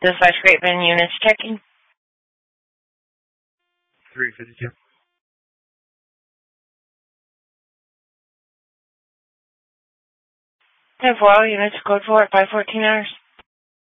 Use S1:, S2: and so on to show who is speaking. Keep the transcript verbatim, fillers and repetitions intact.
S1: Dispatch Great Bend units checking.
S2: three fifty-two.
S1: ten four, all units, code four at five fourteen hours.